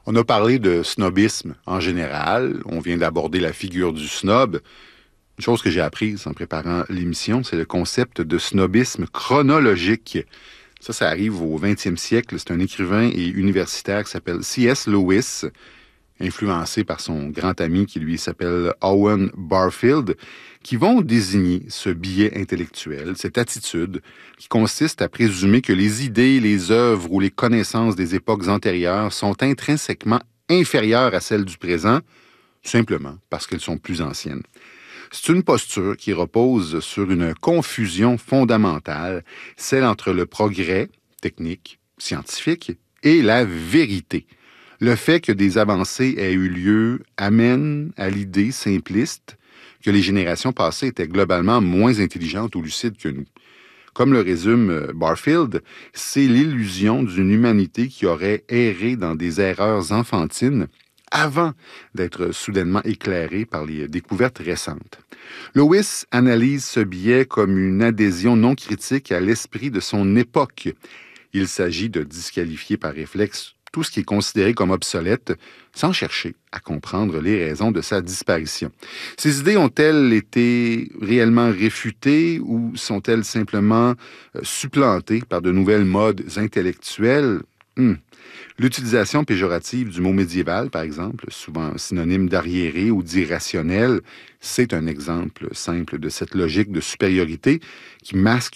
On a parlé de snobisme en général. On vient d'aborder la figure du snob. Une chose que j'ai apprise en préparant l'émission, c'est le concept de snobisme chronologique. Ça arrive au 20e siècle. C'est un écrivain et universitaire qui s'appelle C.S. Lewis, influencé par son grand ami qui lui s'appelle Owen Barfield, qui vont désigner ce biais intellectuel, cette attitude qui consiste à présumer que les idées, les œuvres ou les connaissances des époques antérieures sont intrinsèquement inférieures à celles du présent, simplement parce qu'elles sont plus anciennes. C'est une posture qui repose sur une confusion fondamentale, celle entre le progrès technique, scientifique, et la vérité. Le fait que des avancées aient eu lieu amène à l'idée simpliste que les générations passées étaient globalement moins intelligentes ou lucides que nous. Comme le résume Barfield, c'est l'illusion d'une humanité qui aurait erré dans des erreurs enfantines avant d'être soudainement éclairée par les découvertes récentes. Lewis analyse ce biais comme une adhésion non critique à l'esprit de son époque. Il s'agit de disqualifier par réflexe tout ce qui est considéré comme obsolète, sans chercher à comprendre les raisons de sa disparition. Ces idées ont-elles été réellement réfutées ou sont-elles simplement supplantées par de nouvelles modes intellectuelles? L'utilisation péjorative du mot médiéval, par exemple, souvent synonyme d'arriéré ou d'irrationnel, c'est un exemple simple de cette logique de supériorité qui masque